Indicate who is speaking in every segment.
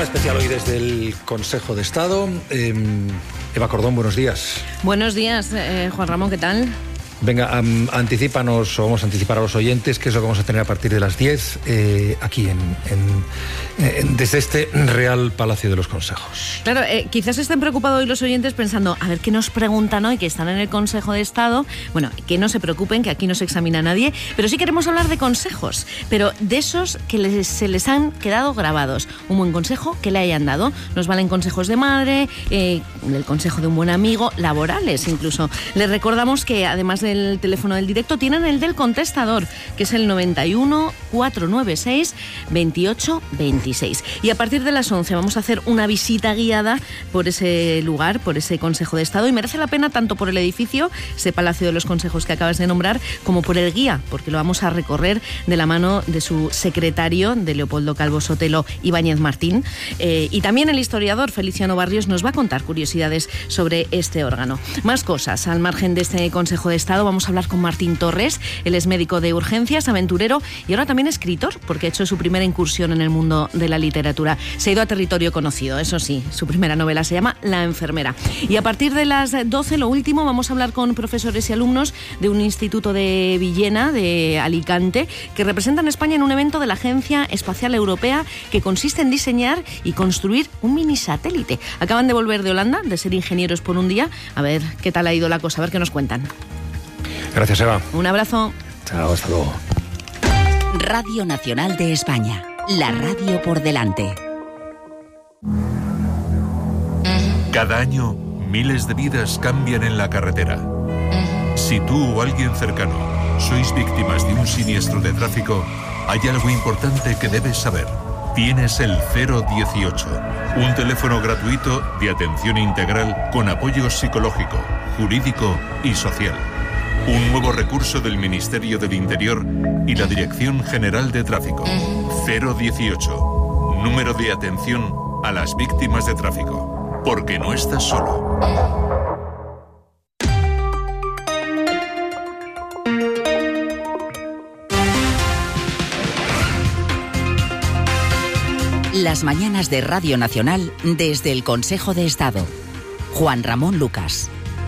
Speaker 1: Programa especial hoy desde el Consejo de Estado. Eva Cordón, buenos días.
Speaker 2: Buenos días, Juan Ramón, ¿qué tal?
Speaker 1: Venga, anticípanos, o vamos a anticipar a los oyentes qué es lo que vamos a tener a partir de las 10 aquí desde este Real Palacio de los Consejos.
Speaker 2: Claro, quizás estén preocupados hoy los oyentes pensando, a ver qué nos preguntan hoy, que están en el Consejo de Estado. Bueno, que no se preocupen, que aquí no se examina nadie, pero sí queremos hablar de consejos, pero de esos que se les han quedado grabados. Un buen consejo que le hayan dado. Nos valen consejos de madre, el consejo de un buen amigo, laborales incluso. Les recordamos que además del teléfono del directo tienen el del contestador, que es el 91 496 28 26. Y a partir de las 11 vamos a hacer una visita guiada por ese lugar, por ese Consejo de Estado, y merece la pena tanto por el edificio, ese Palacio de los Consejos que acabas de nombrar, como por el guía, porque lo vamos a recorrer de la mano de su secretario, de Leopoldo Calvo Sotelo Ibáñez Martín, y también el historiador Feliciano Barrios nos va a contar curiosidades sobre este órgano. Más cosas al margen de este Consejo de Estado. Vamos a hablar con Martín Torres. Él es médico de urgencias, aventurero y ahora también escritor, porque ha hecho su primera incursión en el mundo de la literatura. Se ha ido a territorio conocido, eso sí. Su primera novela se llama La enfermera. Y a partir de las 12, lo último, vamos a hablar con profesores y alumnos de un instituto de Villena, de Alicante, que representan a España en un evento de la Agencia Espacial Europea que consiste en diseñar y construir un mini satélite. Acaban de volver de Holanda, de ser ingenieros por un día. A ver qué tal ha ido la cosa, a ver qué nos cuentan.
Speaker 1: Gracias, Eva.
Speaker 2: Un abrazo.
Speaker 1: Chao, hasta luego.
Speaker 3: Radio Nacional de España, la radio por delante.
Speaker 4: Cada año, miles de vidas cambian en la carretera. Si tú o alguien cercano sois víctimas de un siniestro de tráfico, hay algo importante que debes saber. Tienes el 018, un teléfono gratuito de atención integral con apoyo psicológico, jurídico y social. Un nuevo recurso del Ministerio del Interior y la Dirección General de Tráfico. 018, número de atención a las víctimas de tráfico. Porque no estás solo.
Speaker 3: Las mañanas de Radio Nacional desde el Consejo de Estado. Juan Ramón Lucas.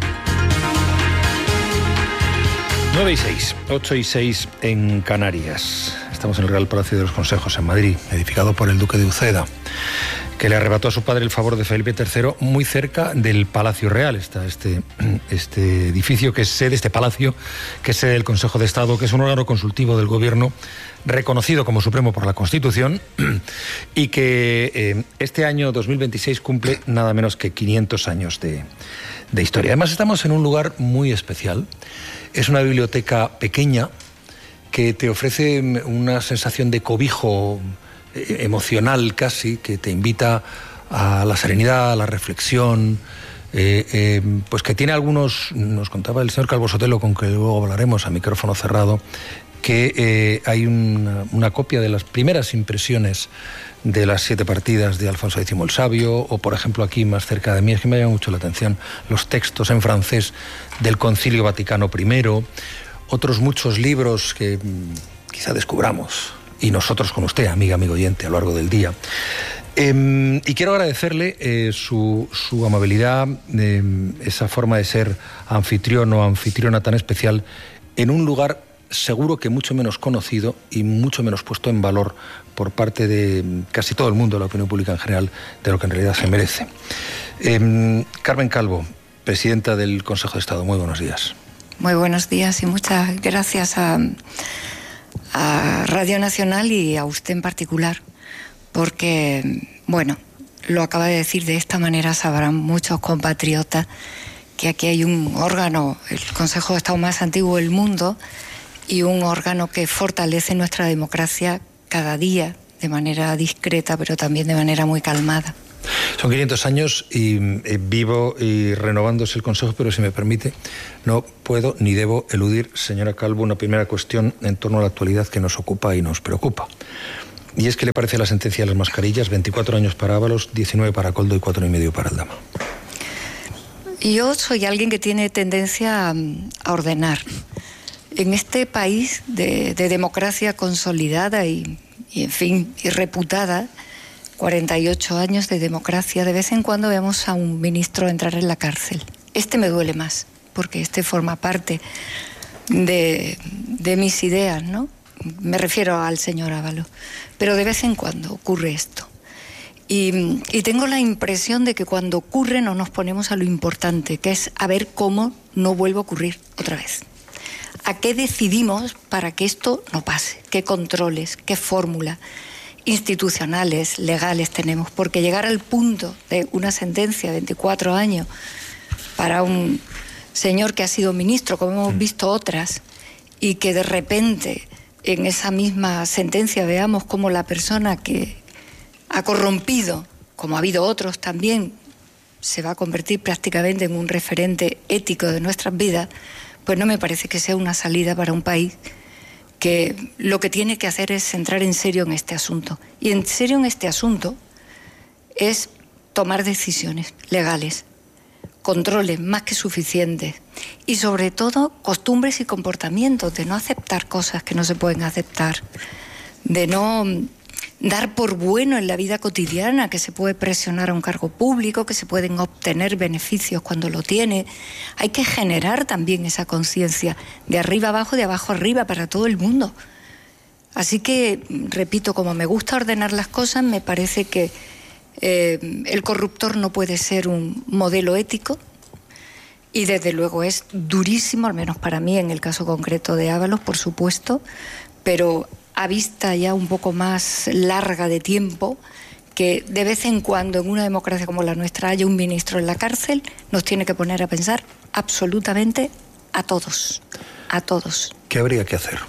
Speaker 1: 9:06, 8:06 en Canarias. Estamos en el Real Palacio de los Consejos en Madrid, edificado por el Duque de Uceda, que le arrebató a su padre el favor de Felipe III, muy cerca del Palacio Real. Está este edificio que es sede, este palacio, que es sede del Consejo de Estado, que es un órgano consultivo del Gobierno, reconocido como supremo por la Constitución, y que este año 2026 cumple nada menos que 500 años de historia. Además, estamos en un lugar muy especial. Es una biblioteca pequeña que te ofrece una sensación de cobijo emocional casi, que te invita a la serenidad, a la reflexión, pues que tiene algunos, nos contaba el señor Calvo Sotelo, con que luego hablaremos a micrófono cerrado, que hay una copia de las primeras impresiones de las 7 partidas de Alfonso X el Sabio, o por ejemplo aquí más cerca de mí, es que me llama mucho la atención, los textos en francés del Concilio Vaticano I, otros muchos libros que quizá descubramos, y nosotros con usted, amiga, amigo oyente, a lo largo del día. Y quiero agradecerle su amabilidad, esa forma de ser anfitrión o anfitriona tan especial en un lugar seguro que mucho menos conocido y mucho menos puesto en valor por parte de casi todo el mundo, la opinión pública en general, de lo que en realidad se merece. Carmen Calvo, presidenta del Consejo de Estado, muy buenos días.
Speaker 5: Muy buenos días y muchas gracias a Radio Nacional y a usted en particular, porque, bueno, lo acaba de decir de esta manera, sabrán muchos compatriotas que aquí hay un órgano, el Consejo de Estado más antiguo del mundo, y un órgano que fortalece nuestra democracia cada día, de manera discreta, pero también de manera muy calmada.
Speaker 1: Son 500 años y vivo y renovándose el Consejo, pero si me permite, no puedo ni debo eludir, señora Calvo, una primera cuestión en torno a la actualidad que nos ocupa y nos preocupa. Y es, ¿qué le parece la sentencia de las mascarillas? 24 años para Ábalos, 19 para Coldo y 4,5 para Aldama.
Speaker 5: Yo soy alguien que tiene tendencia a ordenar. En este país de democracia consolidada y en fin, y reputada, 48 años de democracia, de vez en cuando vemos a un ministro entrar en la cárcel. Este me duele más, porque este forma parte de mis ideas, ¿no? Me refiero al señor Ábalos. Pero de vez en cuando ocurre esto. Y tengo la impresión de que cuando ocurre no nos ponemos a lo importante, que es a ver cómo no vuelve a ocurrir otra vez. ¿A qué decidimos para que esto no pase? ¿Qué controles? ¿Qué fórmula? Institucionales, legales tenemos, porque llegar al punto de una sentencia de 24 años para un señor que ha sido ministro, como hemos visto otras, y que de repente en esa misma sentencia veamos cómo la persona que ha corrompido, como ha habido otros también, se va a convertir prácticamente en un referente ético de nuestras vidas, pues no me parece que sea una salida para un país que lo que tiene que hacer es entrar en serio en este asunto. Y en serio en este asunto es tomar decisiones legales, controles más que suficientes y sobre todo costumbres y comportamientos de no aceptar cosas que no se pueden aceptar, de no dar por bueno en la vida cotidiana que se puede presionar a un cargo público, que se pueden obtener beneficios cuando lo tiene. Hay que generar también esa conciencia de arriba abajo, de abajo arriba para todo el mundo. Así que, repito, como me gusta ordenar las cosas, me parece que el corruptor no puede ser un modelo ético y desde luego es durísimo, al menos para mí en el caso concreto de Ábalos, por supuesto, pero a vista ya un poco más larga de tiempo, que de vez en cuando en una democracia como la nuestra haya un ministro en la cárcel, nos tiene que poner a pensar absolutamente a todos, a todos.
Speaker 1: ¿Qué habría que hacer?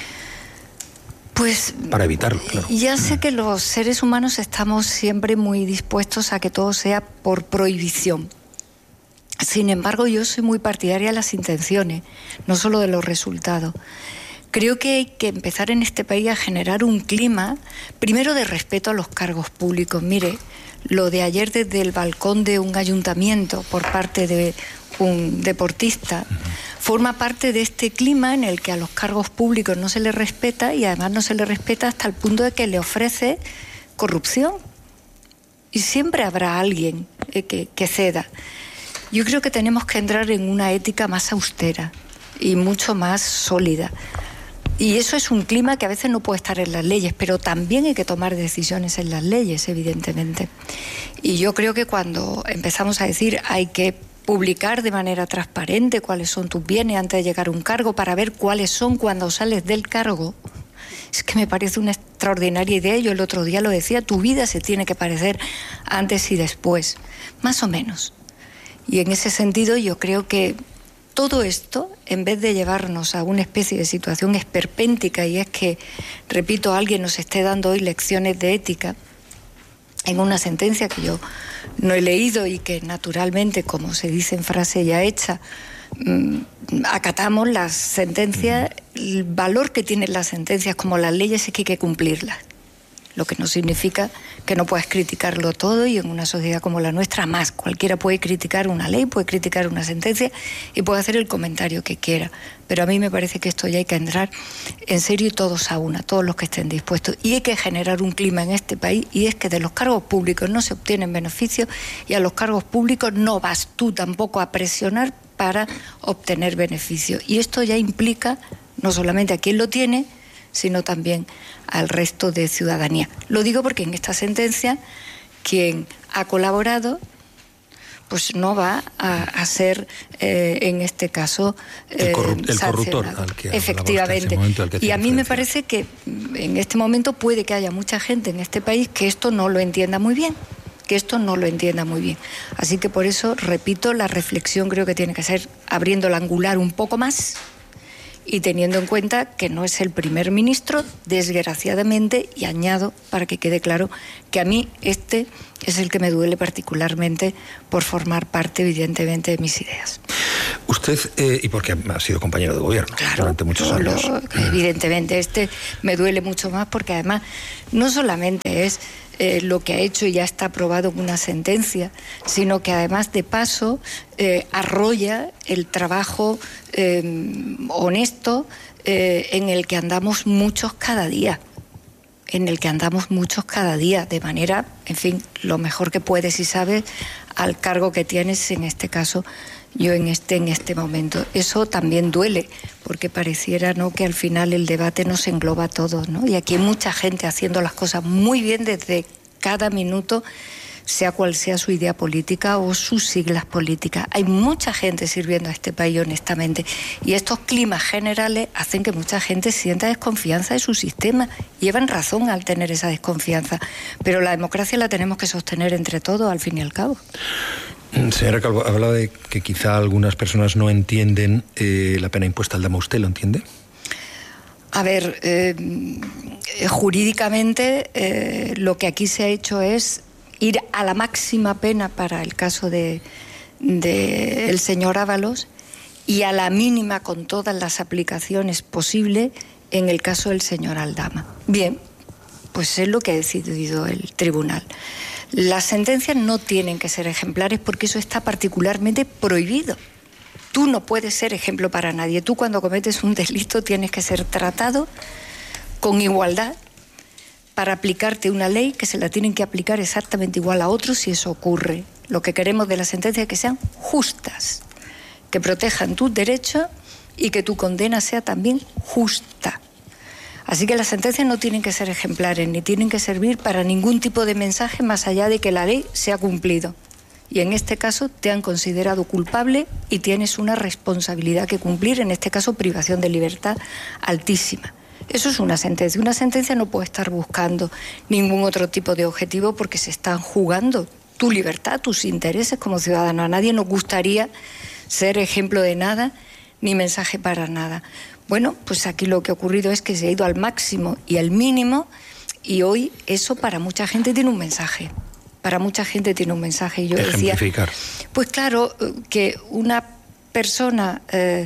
Speaker 5: Pues
Speaker 1: para evitarlo, claro.
Speaker 5: Ya sé que los seres humanos estamos siempre muy dispuestos a que todo sea por prohibición. Sin embargo, yo soy muy partidaria de las intenciones, no solo de los resultados. Creo que hay que empezar en este país a generar un clima, primero de respeto a los cargos públicos. Mire, lo de ayer desde el balcón de un ayuntamiento por parte de un deportista forma parte de este clima en el que a los cargos públicos no se les respeta y además no se les respeta hasta el punto de que le ofrece corrupción. Y siempre habrá alguien que ceda. Yo creo que tenemos que entrar en una ética más austera y mucho más sólida. Y eso es un clima que a veces no puede estar en las leyes, pero también hay que tomar decisiones en las leyes, evidentemente. Y yo creo que cuando empezamos a decir hay que publicar de manera transparente cuáles son tus bienes antes de llegar a un cargo para ver cuáles son cuando sales del cargo, es que me parece una extraordinaria idea. Yo el otro día lo decía, tu vida se tiene que parecer antes y después, más o menos. Y en ese sentido yo creo que todo esto, en vez de llevarnos a una especie de situación esperpéntica, y es que, repito, alguien nos esté dando hoy lecciones de ética, en una sentencia que yo no he leído y que naturalmente, como se dice en frase ya hecha, acatamos las sentencias, el valor que tienen las sentencias como las leyes es que hay que cumplirlas. Lo que no significa que no puedas criticarlo todo, y en una sociedad como la nuestra más. Cualquiera puede criticar una ley, puede criticar una sentencia y puede hacer el comentario que quiera. Pero a mí me parece que esto ya hay que entrar en serio y todos a una, todos los que estén dispuestos. Y hay que generar un clima en este país, y es que de los cargos públicos no se obtienen beneficios y a los cargos públicos no vas tú tampoco a presionar para obtener beneficios. Y esto ya implica no solamente a quien lo tiene, sino también al resto de ciudadanía. Lo digo porque en esta sentencia quien ha colaborado pues no va a ser en este caso
Speaker 1: el corruptor al que
Speaker 5: efectivamente. Y a mí me parece que en este momento puede que haya mucha gente en este país que esto no lo entienda muy bien. Así que por eso, repito, la reflexión creo que tiene que ser abriendo el angular un poco más y teniendo en cuenta que no es el primer ministro, desgraciadamente, y añado para que quede claro que a mí este es el que me duele particularmente por formar parte, evidentemente, de mis ideas.
Speaker 1: Usted, y porque ha sido compañero de gobierno durante muchos años.
Speaker 5: Evidentemente, este me duele mucho más porque además no solamente es lo que ha hecho y ya está aprobado en una sentencia, sino que además de paso arrolla el trabajo honesto en el que andamos muchos cada día. en el que andamos muchos cada día, de manera, en fin, lo mejor que puedes y sabes al cargo que tienes, en este caso yo en este momento. Eso también duele, porque pareciera, ¿no?, que al final el debate nos engloba a todos, ¿no? Y aquí hay mucha gente haciendo las cosas muy bien desde cada minuto, sea cual sea su idea política o sus siglas políticas. Hay mucha gente sirviendo a este país honestamente, y estos climas generales hacen que mucha gente sienta desconfianza de su sistema. Llevan razón al tener esa desconfianza, pero la democracia la tenemos que sostener entre todos, al fin y al cabo.
Speaker 1: Señora Calvo, hablaba de que quizá algunas personas no entienden la pena impuesta al Dama. ¿Usted lo entiende?
Speaker 5: A ver, jurídicamente lo que aquí se ha hecho es ir a la máxima pena para el caso de el señor Ábalos y a la mínima con todas las aplicaciones posibles en el caso del señor Aldama. Bien, pues es lo que ha decidido el tribunal. Las sentencias no tienen que ser ejemplares porque eso está particularmente prohibido. Tú no puedes ser ejemplo para nadie. Tú, cuando cometes un delito, tienes que ser tratado con igualdad para aplicarte una ley que se la tienen que aplicar exactamente igual a otros si eso ocurre. Lo que queremos de las sentencias es que sean justas, que protejan tus derechos y que tu condena sea también justa. Así que las sentencias no tienen que ser ejemplares ni tienen que servir para ningún tipo de mensaje más allá de que la ley se ha cumplido. Y en este caso te han considerado culpable y tienes una responsabilidad que cumplir, en este caso privación de libertad altísima. Eso es una sentencia. Una sentencia no puede estar buscando ningún otro tipo de objetivo porque se están jugando tu libertad, tus intereses como ciudadano. A nadie nos gustaría ser ejemplo de nada ni mensaje para nada. Bueno, pues aquí lo que ha ocurrido es que se ha ido al máximo y al mínimo, y hoy eso para mucha gente tiene un mensaje. Para mucha gente tiene un mensaje. Y yo decía, pues claro, que una persona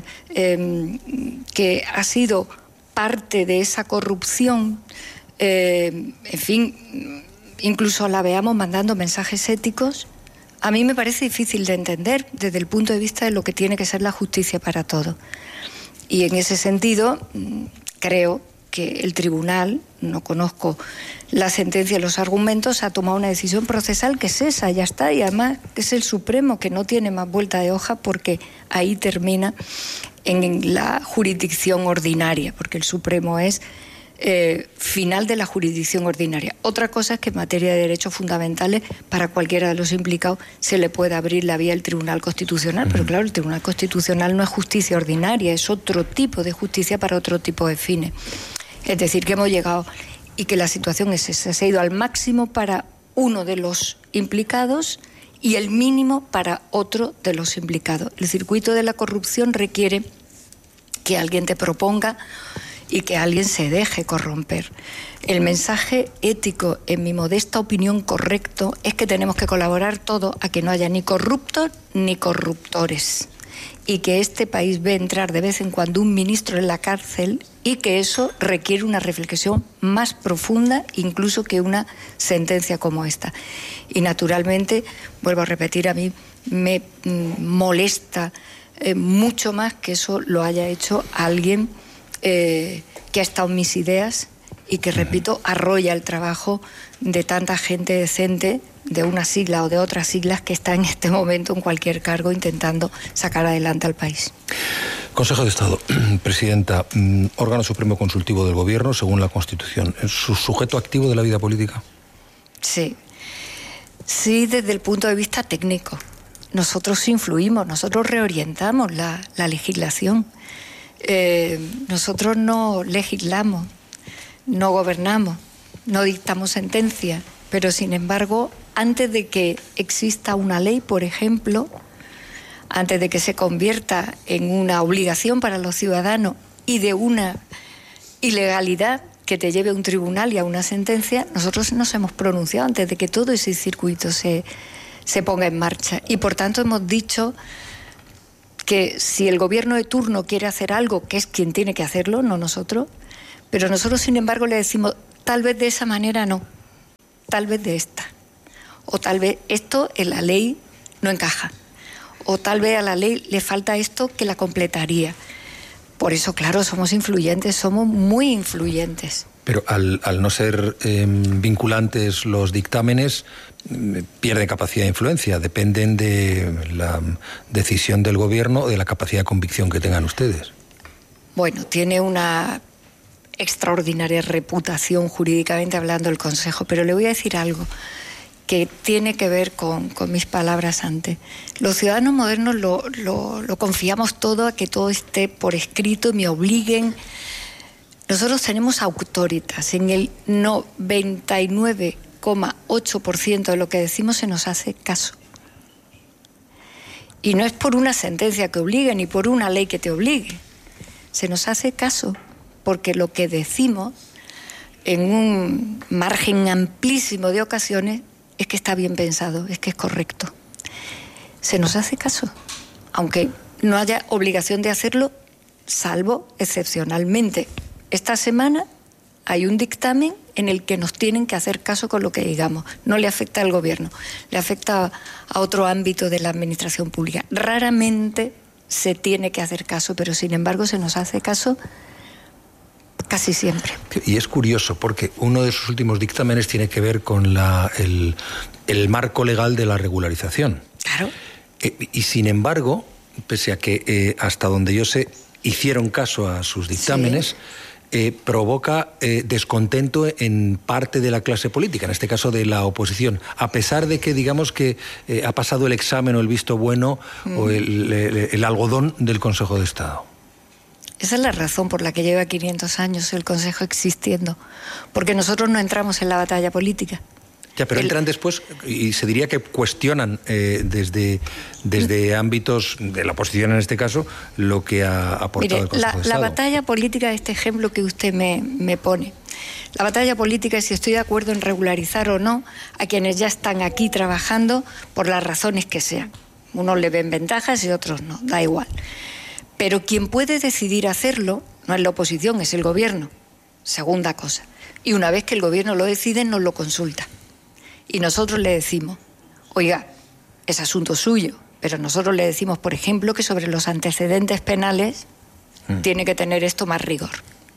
Speaker 5: que ha sido parte de esa corrupción, en fin, incluso la veamos mandando mensajes éticos, a mí me parece difícil de entender desde el punto de vista de lo que tiene que ser la justicia para todos. Y en ese sentido, creo que el tribunal, no conozco la sentencia y los argumentos, ha tomado una decisión procesal que es esa, ya está, y además es el Supremo, que no tiene más vuelta de hoja porque ahí termina en la jurisdicción ordinaria, porque el Supremo es final de la jurisdicción ordinaria. Otra cosa es que en materia de derechos fundamentales, para cualquiera de los implicados se le puede abrir la vía al Tribunal Constitucional, pero claro, el Tribunal Constitucional no es justicia ordinaria, es otro tipo de justicia para otro tipo de fines. Es decir, que hemos llegado y que la situación es esa, se ha ido al máximo para uno de los implicados y el mínimo para otro de los implicados. El circuito de la corrupción requiere que alguien te proponga y que alguien se deje corromper. El mensaje ético, en mi modesta opinión correcto, es que tenemos que colaborar todos a que no haya ni corruptos ni corruptores, y que este país ve entrar de vez en cuando un ministro en la cárcel y que eso requiere una reflexión más profunda incluso que una sentencia como esta. Y naturalmente, vuelvo a repetir, a mí me molesta mucho más que eso lo haya hecho alguien que ha estado en mis ideas y que, repito, arrolla el trabajo de tanta gente decente de una sigla o de otras siglas que está en este momento en cualquier cargo intentando sacar adelante al país.
Speaker 1: Consejo de Estado, Presidenta, órgano supremo consultivo del Gobierno, según la Constitución, ¿es su sujeto activo de la vida política?
Speaker 5: Sí, desde el punto de vista técnico. Nosotros influimos, nosotros reorientamos la legislación. Nosotros no legislamos, no gobernamos, no dictamos sentencias, pero sin embargo, antes de que exista una ley, por ejemplo, antes de que se convierta en una obligación para los ciudadanos y de una ilegalidad que te lleve a un tribunal y a una sentencia, nosotros nos hemos pronunciado antes de que todo ese circuito se ponga en marcha. Y por tanto hemos dicho que si el gobierno de turno quiere hacer algo, que es quien tiene que hacerlo, no nosotros, pero nosotros sin embargo le decimos, tal vez de esa manera no, tal vez de esta, o tal vez esto en la ley no encaja, o tal vez a la ley le falta esto que la completaría. Por eso, claro, somos influyentes, somos muy influyentes,
Speaker 1: Pero al no ser vinculantes los dictámenes, pierden capacidad de influencia, dependen de la decisión del gobierno o de la capacidad de convicción que tengan ustedes.
Speaker 5: Bueno, tiene una extraordinaria reputación jurídicamente hablando el Consejo, pero le voy a decir algo que tiene que ver con mis palabras antes. Los ciudadanos modernos lo confiamos todo a que todo esté por escrito, me obliguen. Nosotros tenemos autoritas. En el 99,8% de lo que decimos se nos hace caso. Y no es por una sentencia que obligue, ni por una ley que te obligue. Se nos hace caso porque lo que decimos, en un margen amplísimo de ocasiones, es que está bien pensado, es que es correcto. Se nos hace caso, aunque no haya obligación de hacerlo, salvo excepcionalmente. Esta semana hay un dictamen en el que nos tienen que hacer caso con lo que digamos. No le afecta al gobierno, le afecta a otro ámbito de la administración pública. Raramente se tiene que hacer caso, pero sin embargo se nos hace caso casi siempre.
Speaker 1: Y es curioso porque uno de sus últimos dictámenes tiene que ver con el marco legal de la regularización.
Speaker 5: Claro.
Speaker 1: Y sin embargo, pese a que hasta donde yo sé hicieron caso a sus dictámenes, provoca descontento en parte de la clase política, en este caso de la oposición, a pesar de que digamos que ha pasado el examen o el visto bueno o el algodón del Consejo de Estado.
Speaker 5: Esa es la razón por la que lleva 500 años el Consejo existiendo, porque nosotros no entramos en la batalla política.
Speaker 1: Ya, pero entran después y se diría que cuestionan desde ámbitos de la oposición en este caso lo que ha aportado el Consejo de Estado.
Speaker 5: La batalla política, este ejemplo que usted me pone, la batalla política es si estoy de acuerdo en regularizar o no a quienes ya están aquí trabajando por las razones que sean. Unos le ven ventajas y otros no, da igual. Pero quien puede decidir hacerlo no es la oposición, es el gobierno. Segunda cosa. Y una vez que el gobierno lo decide, nos lo consulta. Y nosotros le decimos, oiga, es asunto suyo, pero nosotros le decimos, por ejemplo, que sobre los antecedentes penales tiene que tener esto más rigor.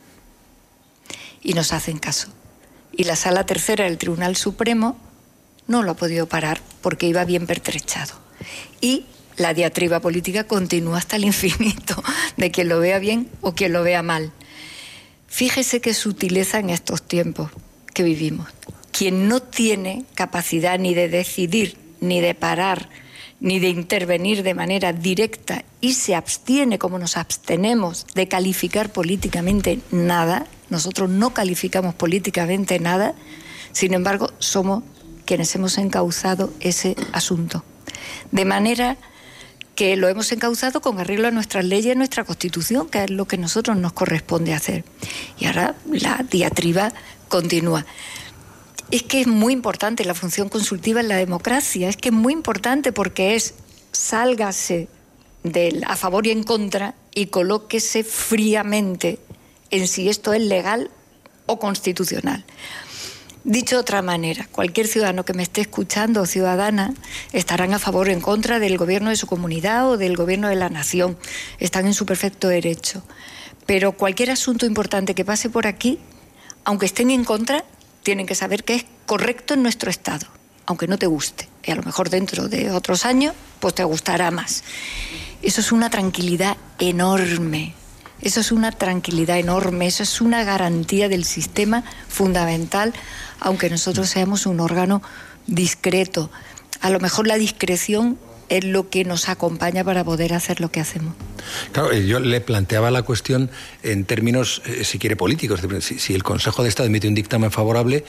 Speaker 5: Y nos hacen caso. Y la Sala Tercera del Tribunal Supremo no lo ha podido parar porque iba bien pertrechado. Y la diatriba política continúa hasta el infinito, de quien lo vea bien o quien lo vea mal. Fíjese qué sutileza en estos tiempos que vivimos. Quien no tiene capacidad ni de decidir, ni de parar, ni de intervenir de manera directa y se abstiene como nos abstenemos de calificar políticamente nada, nosotros no calificamos políticamente nada, sin embargo somos quienes hemos encauzado ese asunto. De manera que lo hemos encauzado con arreglo a nuestras leyes y a nuestra Constitución, que es lo que a nosotros nos corresponde hacer. Y ahora la diatriba continúa. Es que es muy importante la función consultiva en la democracia, es que es muy importante porque sálgase del a favor y en contra y colóquese fríamente en si esto es legal o constitucional. Dicho de otra manera, cualquier ciudadano que me esté escuchando o ciudadana estarán a favor o en contra del gobierno de su comunidad o del gobierno de la nación. Están en su perfecto derecho. Pero cualquier asunto importante que pase por aquí, aunque estén en contra, tienen que saber que es correcto en nuestro Estado, aunque no te guste. Y a lo mejor dentro de otros años, pues te gustará más. Eso es una tranquilidad enorme. Eso es una tranquilidad enorme, eso es una garantía del sistema fundamental, aunque nosotros seamos un órgano discreto. A lo mejor la discreción es lo que nos acompaña para poder hacer lo que hacemos.
Speaker 1: Claro, yo le planteaba la cuestión en términos, si quiere, políticos. Si el Consejo de Estado emite un dictamen favorable,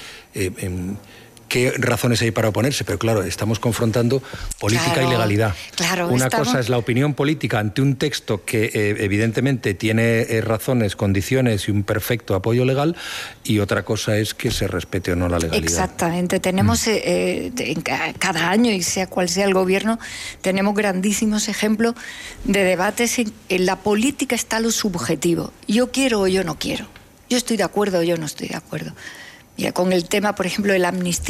Speaker 1: ¿qué razones hay para oponerse? Pero claro, estamos confrontando política y legalidad.
Speaker 5: Claro,
Speaker 1: Una cosa es la opinión política ante un texto que evidentemente tiene razones, condiciones y un perfecto apoyo legal, y otra cosa es que se respete o no la legalidad.
Speaker 5: Exactamente. Tenemos cada año, y sea cual sea el gobierno, tenemos grandísimos ejemplos de debates. En la política está lo subjetivo. Yo quiero o yo no quiero. Yo estoy de acuerdo o yo no estoy de acuerdo. Mira, con el tema, por ejemplo, de la amnistía,